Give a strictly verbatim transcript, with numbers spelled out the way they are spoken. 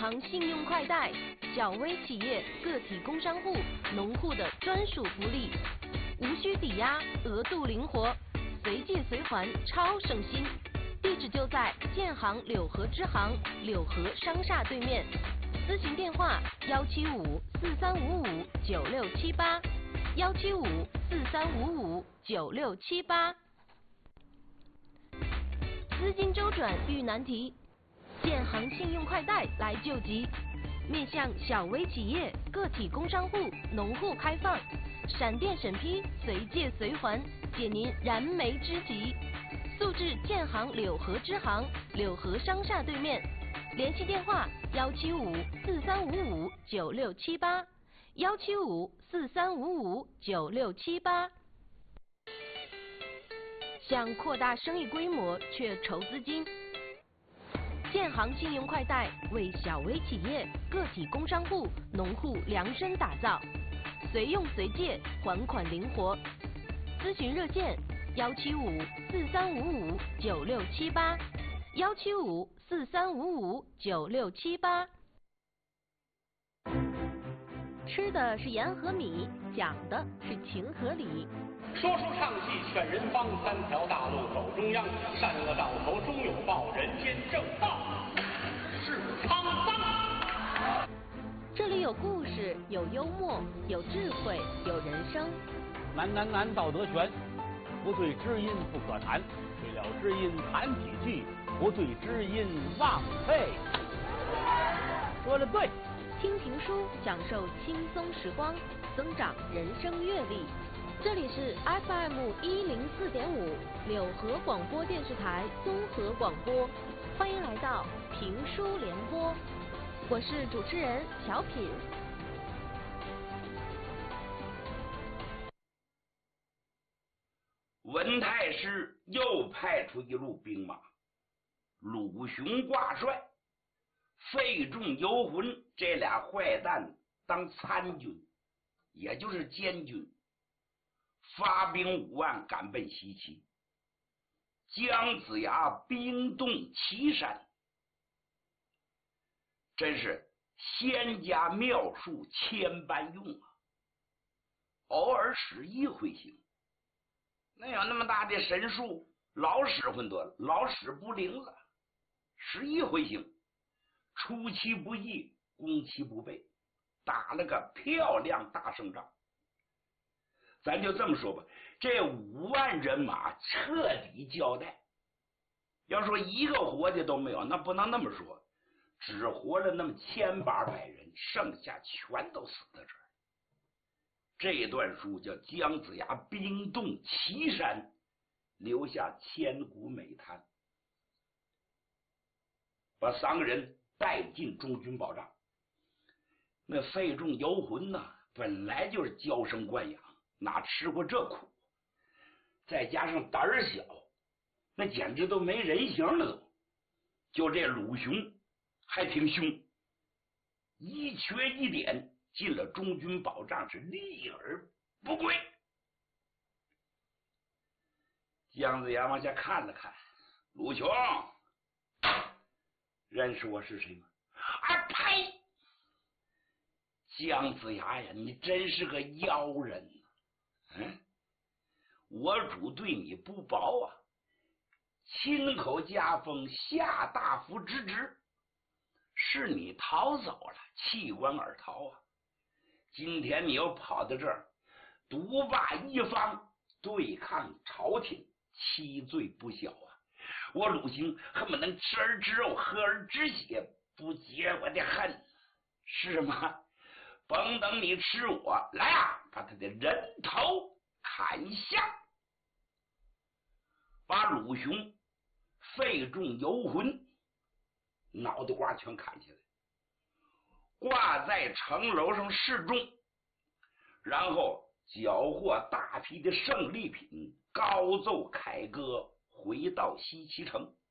行信用快贷，小微企业、个体工商户、农户的专属福利，无需抵押，额度灵活，随借随还，超省心。地址就在建行柳河支行柳河商厦对面，咨询电话幺七五四三五五九六七八，幺七五四三五五九六七八。资金周转遇难题，建行信用快贷来救急，面向小微企业、个体工商户、农户开放，闪电审批，随借随还，解您燃眉之急。速至建行柳河支行柳河商厦对面，联系电话幺七五四三五五九六七八，幺七五四三五五九六七八。想扩大生意规模却筹资金，建行信用快贷为小微企业、个体工商户、农户量身打造，随用随借，还款灵活。咨询热线幺七五四三五五九六七八，幺七五四三五五九六七八。吃的是盐和米，讲的是情和理。 说书唱戏劝人方，三条大路走中央，善恶到头终有报，人间正道是沧桑。 这里有故事，有幽默，有智慧，有人生。 难难难，道德全。不对知音不可谈，对了知音谈几句，不对知音忘废。说的对。 听评书，享受轻松时光，增长人生阅历。这里是 F M 一零四点五柳河广播电视台综合广播，欢迎来到评书联播，我是主持人小品。 文太师又派出一路兵马，鲁雄挂帅，费仲、游魂这俩坏蛋当参军，也就是监军，发兵五万赶奔西岐。姜子牙兵动岐山，真是仙家妙术千般用啊！偶尔使一回行，那有那么大的神术，老使唤多了，老使不灵了。使一回行，出其不意，攻其不备，打了个漂亮大胜仗。咱就这么说吧，这五万人马彻底交代。要说一个活的都没有，那不能那么说，只活了那么千八百人，剩下全都死在这儿。这段书叫姜子牙兵动岐山，留下千古美谈。把三个人带进中军保障。那费仲、游魂呐，本来就是娇生惯养，哪吃过这苦？再加上胆儿小，那简直都没人形了都。就这鲁雄还挺凶，一瘸一点进了中军保障，是立而不归。姜子牙往下看了看，鲁雄，认识我是谁吗？啊呸！姜子牙呀，你真是个妖人啊！嗯，我主对你不薄啊，亲口加封下大夫之职，是你逃走了，弃官而逃啊！今天你又跑到这儿，独霸一方，对抗朝廷，欺罪不小啊！我鲁雄恨不能吃而知肉，喝而知血，不解我的恨，是吗？甭等你吃我，来啊，把他的人头砍下！把鲁雄、费仲、游魂脑袋瓜全砍下来，挂在城楼上示众，然后缴获大批的胜利品，高奏凯歌，回到西岐城。